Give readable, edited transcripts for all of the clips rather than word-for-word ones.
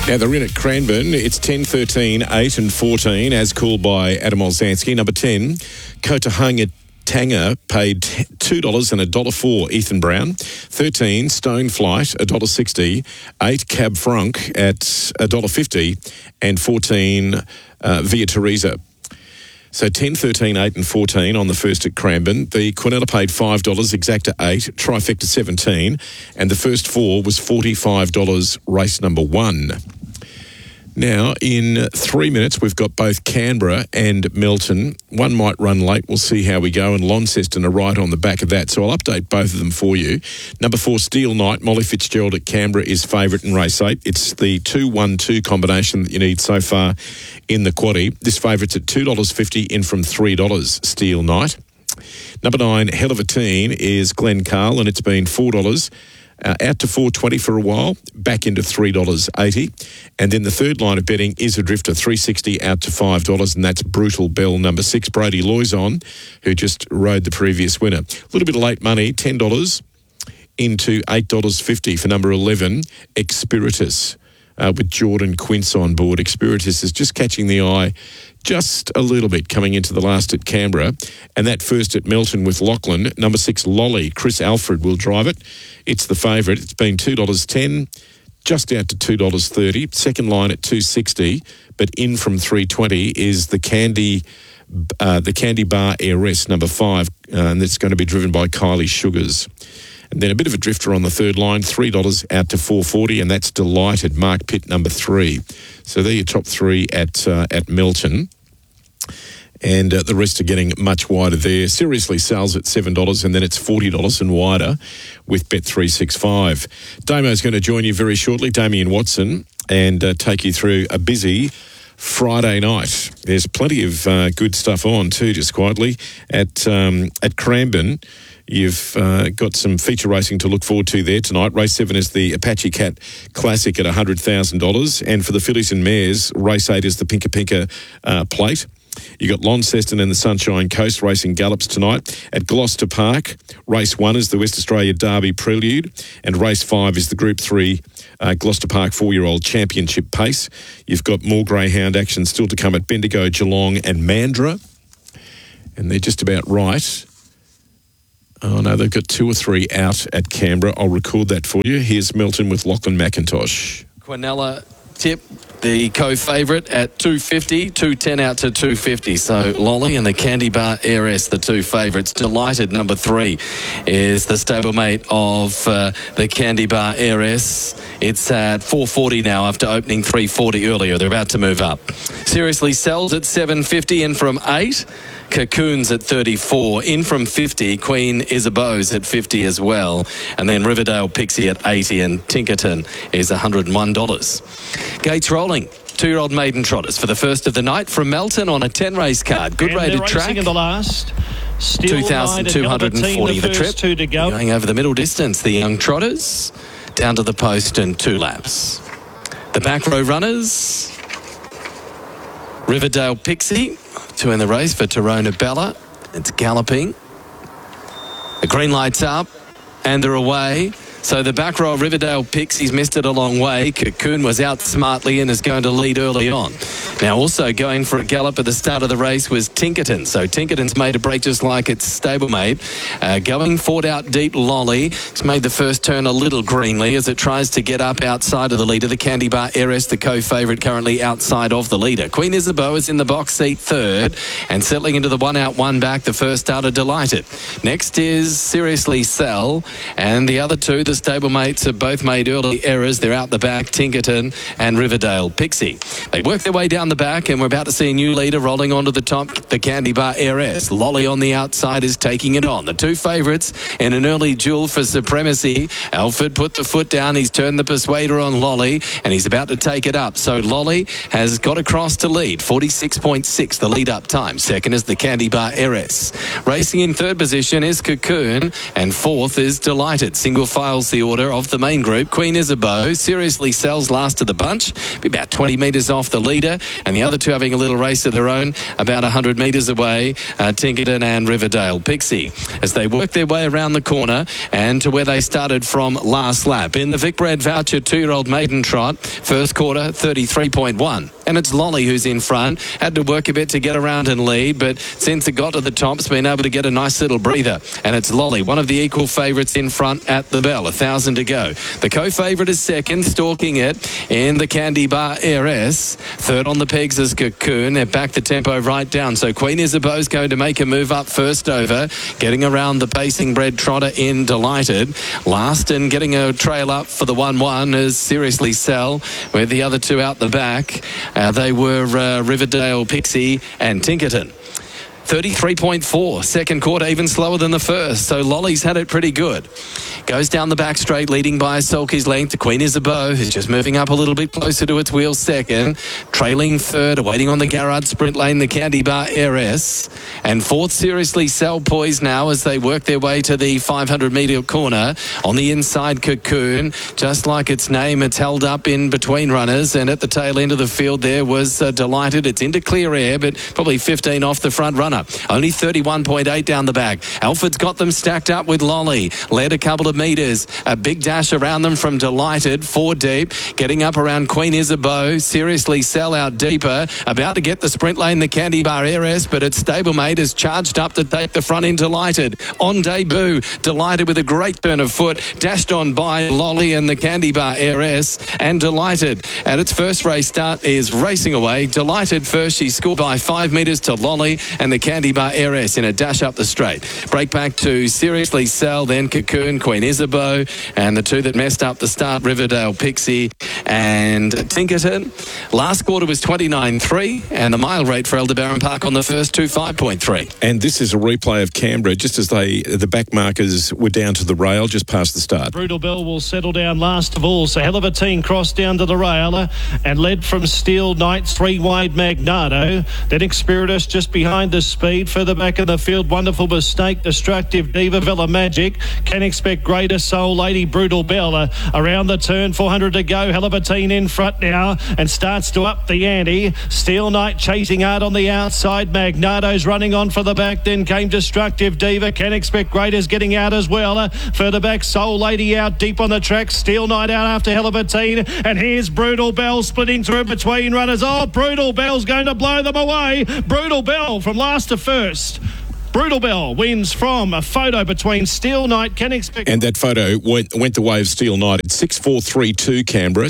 Now, they're in at Cranbourne. It's 10, 13, 8 and 14, as called by Adam Olzanski. Number 10, Kotahunga Tanga paid $2 and $1.04, Ethan Brown. 13, Stone Flight, $1.60. 8, Cab Franc at $1.50. And 14, Via Teresa. So 10, 13, 8 and 14 on the first at Cranbourne. The Quinella paid $5, Exacta 8, Trifecta 17, and the first four was $45, race number 1. Now, in 3 minutes, we've got both Canberra and Melton. One might run late. We'll see how we go. And Launceston are right on the back of that. So I'll update both of them for you. Number 4, Steel Knight. Molly Fitzgerald at Canberra is favourite in race 8. It's the 2-1-2 combination that you need so far in the quaddie. This favourite's at $2.50 in from $3, Steel Knight. Number 9, Hell of a Teen, is Glen Carl, and it's been $4. Out to $4.20 for a while, back into $3.80. And then the third line of betting is a drifter, $3.60 out to $5, and that's Brutal Bell, number 6, Brady Loizon, who just rode the previous winner. A little bit of late money, $10 into $8.50 for number 11, Expiritus, with Jordan Quince on board. Expiritus is just catching the eye just a little bit coming into the last at Canberra. And that first at Melton with Lachlan, number 6, Lolly. Chris Alfred will drive it. It's the favourite. It's been $2.10, just out to $2.30. Second line at $2.60, but in from $3.20 is the Candy Bar Heiress, number 5, and that's going to be driven by Kylie Sugars. And then a bit of a drifter on the third line, $3 out to $4.40, and that's Delighted, Mark Pitt, number 3. So they're your top 3 at Melton. And the rest are getting much wider there. Seriously Sells at $7, and then it's $40 and wider with Bet365. Damo's going to join you very shortly, Damien Watson, and take you through a busy Friday night. There's plenty of good stuff on too, just quietly. At Cranbourne, you've got some feature racing to look forward to there tonight. Race 7 is the Apache Cat Classic at $100,000. And for the fillies and mares, race 8 is the Pinka Pinka Plate. You got Launceston and the Sunshine Coast racing gallops tonight. At Gloucester Park, race 1 is the West Australia Derby Prelude, and race 5 is the Group 3 Gloucester Park 4-year-old Championship Pace. You've got more greyhound action still to come at Bendigo, Geelong and Mandurah, and they're just about right. Oh no, they've got 2 or 3 out at Canberra. I'll record that for you. Here's Melton with Lachlan McIntosh. Quinella tip, the co-favourite at $2.50, $2.10 out to $2.50. So Lolly and the Candy Bar Heiress, the 2 favourites. Delighted, number 3, is the stablemate of the Candy Bar Heiress. It's at $4.40 now after opening $3.40 earlier. They're about to move up. Seriously Sells at $7.50 in from 8. Cocoons at $34, in from $50. Queen Isabeau's at $50 as well, and then Riverdale Pixie at $80, and Tinkerton is $101. Gates rolling. 2-year-old maiden trotters for the first of the night from Melton on a 10-race card. Good rated track. In the last. 2,240 the trip. 2 to go. Going over the middle distance, the young trotters down to the post and 2 laps. The back row runners. Riverdale Pixie, 2 in the race for Torona Bella. It's galloping. The green light's up and they're away. So the back row of Riverdale Pixie's missed it a long way. Cocoon was out smartly and is going to lead early on. Now also going for a gallop at the start of the race was Tinkerton. So Tinkerton's made a break just like its stablemate. Going forward out deep, Lolly. It's made the first turn a little greenly as it tries to get up outside of the leader. The Candy Bar Heiress, the co-favourite, currently outside of the leader. Queen Isabeau is in the box seat 3rd and settling into the 1 out, 1 back. The first starter, Delighted. Next is Seriously Sell, and the other 2, the stablemates have both made early errors. They're out the back, Tinkerton and Riverdale Pixie. They work their way down the back, and we're about to see a new leader rolling onto the top, the Candy Bar Heiress. Lolly on the outside is taking it on. The 2 favourites in an early duel for supremacy. Alfred put the foot down. He's turned the persuader on Lolly, and he's about to take it up. So Lolly has got across to lead. 46.6 the lead up time. Second is the Candy Bar Heiress. Racing in 3rd position is Cocoon, and 4th is Delighted. Single file settles the order of the main group. Queen Isabeau seriously sells last of the bunch, be about 20 metres off the leader, and the other two having a little race of their own about 100 metres away, Tinkerton and Riverdale Pixie, as they work their way around the corner and to where they started from last lap. In the Vic Bred Voucher 2-year-old maiden trot, first quarter 33.1. And it's Lolly who's in front. Had to work a bit to get around and lead, but since it got to the top, it's been able to get a nice little breather. And it's Lolly, one of the equal favourites in front at the bell. 1,000 to go. The co-favourite is second, stalking it in the Candy Bar Heiress. Third on the pegs is Cocoon. They've backed the tempo right down. So Queen Isabeau's going to make a move up first over, getting around the pacing bred trotter in Delighted. Last and getting a trail up for the 1-1 is Seriously Sell, with the other two out the back. They were Riverdale Pixie and Tinkerton. 33.4. Second quarter even slower than the first. So Lolly's had it pretty good. Goes down the back straight, leading by a sulky's length to Queen Isabeau, who's just moving up a little bit closer to its wheel second. Trailing third, awaiting on the Garrard sprint lane, the Candy Bar Heiress. And fourth, Seriously Sell, poised now as they work their way to the 500-metre corner. On the inside, Cocoon. Just like its name, it's held up in between runners. And at the tail end of the field there was Delighted. It's into clear air, but probably 15 off the front runner. Only 31.8 down the back. Alfred's got them stacked up with Lolly. Led a couple of metres. A big dash around them from Delighted. 4 deep. Getting up around Queen Isabeau. Seriously Sell out deeper. About to get the sprint lane, the Candy Bar Heiress, but its stablemate is charged up to take the front in Delighted. On debut, Delighted with a great turn of foot. Dashed on by Lolly and the Candy Bar Heiress. And Delighted at its first race start is racing away. Delighted first. She scored by 5 metres to Lolly and the Candy Bar Heiress in a dash up the straight. Break back to Seriously Sell, then Cocoon, Queen Isabeau, and the two that messed up the start, Riverdale Pixie and Tinkerton. Last quarter was 29.3, and the mile rate for Aldebaran Park on the first 25.3. And this is a replay of Canberra, just as the back markers were down to the rail just past the start. Brutal Bell will settle down last of all. So Hellevatine crossed down to the rail and led from Steel Knight, 3 wide Magnado. Then Experitus just behind the speed. Further back in the field, Wonderful Mistake, Destructive Diva, Villa Magic. Can Expect Greater, Soul Lady, Brutal Bell. Around the turn, 400 to go. Hellevatine in front now and starts to up the ante. Steel Knight chasing hard on the outside. Magnado's running on for the back. Then came Destructive Diva. Can Expect Greater's getting out as well. Further back, Soul Lady out deep on the track. Steel Knight out after Hellevatine. And here's Brutal Bell splitting through between runners. Oh, Brutal Bell's going to blow them away. Brutal Bell from last to first. Brutal Bell wins from a photo between Steel Knight, Can Expect... And that photo went the way of Steel Knight. It's 6.432 Canberra,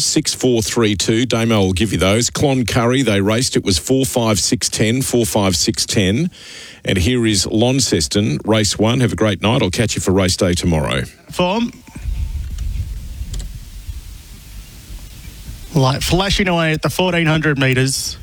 6.432. Damo will give you those. Cloncurry, they raced. It was 4.5610, 4.5610. And here is Launceston, race 1. Have a great night. I'll catch you for race day tomorrow. Form. Light flashing away at the 1,400 metres.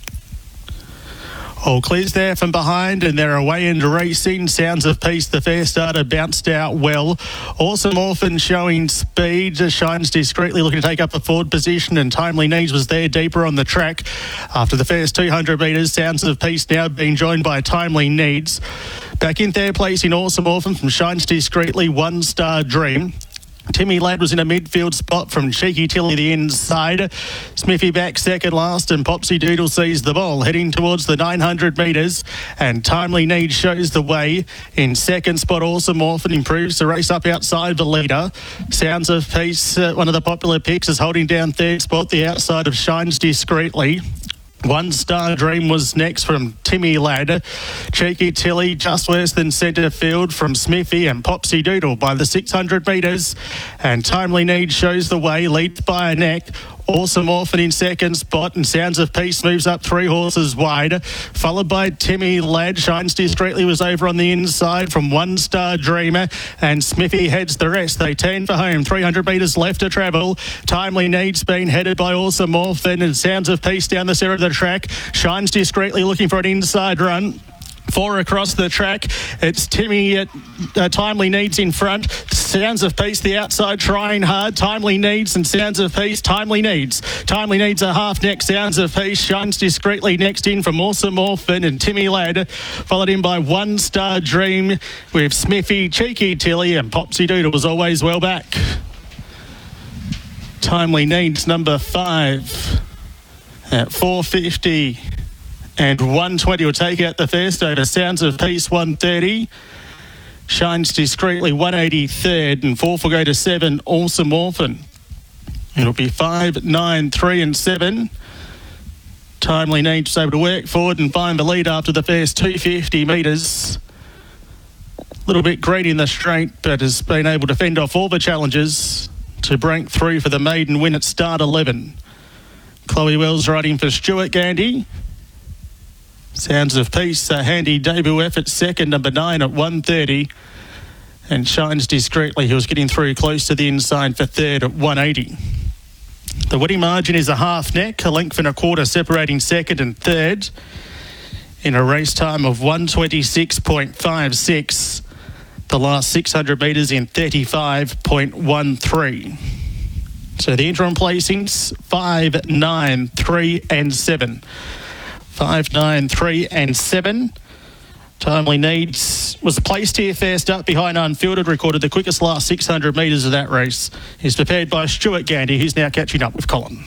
All clears there from behind, and they're away into racing. Sounds of Peace, the fair starter, bounced out well. Awesome Orphan showing speed, shines discreetly, looking to take up the forward position, and Timely Needs was there deeper on the track. After the first 200 metres, Sounds of Peace now being joined by Timely Needs. Back in third place in Awesome Orphan from Shines Discreetly, One Star Dream. Timmy Ladd was in a midfield spot from Cheeky Tilly the inside. Smithy back second last, and Popsy Doodle sees the ball heading towards the 900 metres, and Timely Need shows the way. In second spot, Awesome Orphan improves the race up outside the leader. Sounds of Peace, one of the popular picks, is holding down third spot, the outside of Shines Discreetly. One Star Dream was next from Timmy Ladd. Cheeky Tilly just worse than centre field from Smithy and Popsy Doodle by the 600 metres. And Timely Need shows the way, leads by a neck. Awesome Orphan in second spot, and Sounds of Peace moves up 3 horses wide, followed by Timmy Ladd. Shines Discreetly was over on the inside from One Star Dreamer, and Smithy heads the rest. They turn for home, 300 metres left to travel. Timely Needs being headed by Awesome Orphan, and Sounds of Peace down the centre of the track. Shines Discreetly looking for an inside run. 4 across the track. It's Timmy at Timely Needs in front. Sounds of Peace, the outside, trying hard. Timely Needs and Sounds of Peace. Timely Needs. Timely Needs a half neck. Sounds of Peace shines discreetly next in from Awesome Orphan and Timmy Ladd, followed in by One Star Dream with Smithy, Cheeky Tilly and Popsy Doodle was always well back. Timely Needs number 5 at 4.50. And 120 will take out the first over. Sounds of Peace 130. Shines discreetly 183rd. And 4th will go to 7. Awesome Orphan. It'll be 5, 9, 3 and 7. Timely Needs able to work forward and find the lead after the first 250 metres. A little bit green in the straight, but has been able to fend off all the challenges to break through for the maiden win at start 11. Chloe Wells riding for Stuart Gandy. Sounds of Peace, a handy debut effort, second, number 9 at 130. And Shines Discreetly, he was getting through close to the inside for third at 180. The winning margin is a half neck, a length and a quarter separating second and third in a race time of 126.56. The last 600 metres in 35.13. So the interim placings, 5, 9, 3 and 7. 5, 9, 3 and 7. Timely Needs was placed here first up behind Unfiltered, recorded the quickest last 600 metres of that race. He's prepared by Stuart Gandy, who's now catching up with Colin.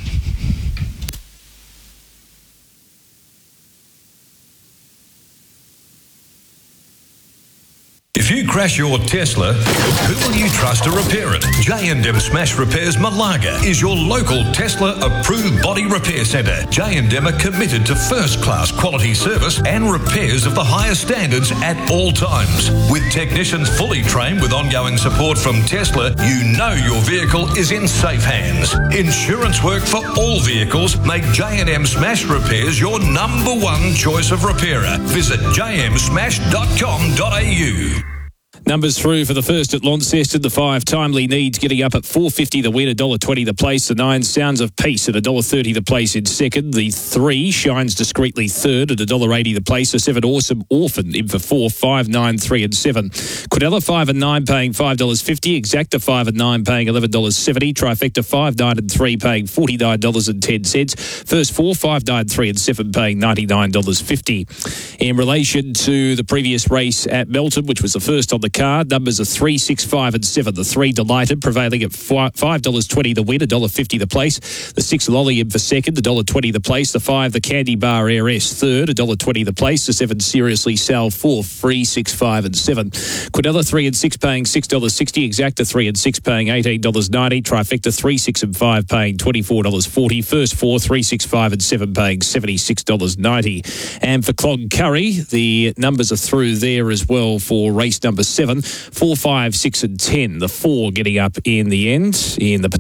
If you crash your Tesla, who will you trust to repair it? J&M Smash Repairs Malaga is your local Tesla-approved body repair centre. J&M are committed to first-class quality service and repairs of the highest standards at all times. With technicians fully trained with ongoing support from Tesla, you know your vehicle is in safe hands. Insurance work for all vehicles make J&M Smash Repairs your number one choice of repairer. Visit jmsmash.com.au. Numbers through for the first at Launceston. The 5, Timely Needs, getting up at $4.50 the win, $1.20 the place. The 9, Sounds of Peace at $1.30 the place in second. The 3, Shines Discreetly third at $1.80 the place. The 7, Awesome Orphan in for 4, 5, 9, 3 and 7. Quadella 5 and 9 paying $5.50. Exacta 5 and 9 paying $11.70. Trifecta 5, 9 and 3 paying $49.10. First 4, 5, 9, 3 and 7 paying $99.50. In relation to the previous race at Melton, which was the first on the card, numbers are 3, 6, 5 and 7. The 3, Delighted, prevailing at $5.20 the win, $1.50 the place. The 6, Lolly in for second, $1.20 the place. The 5, the Candy Bar Heiress third, $1.20 the place. The 7, Seriously Sal fourth, 3, 6, 5 and 7. Quadella 3 and 6 paying $6.60. Exacta 3 and 6 paying $18.90. Trifecta 3, 6 and 5 paying $24.40. First 4, 3, 6, 5 and 7 paying $76.90. And for Cloncurry, the numbers are through there as well for race number 7. 4, 5, 6 and 10. The 4 getting up in the end in the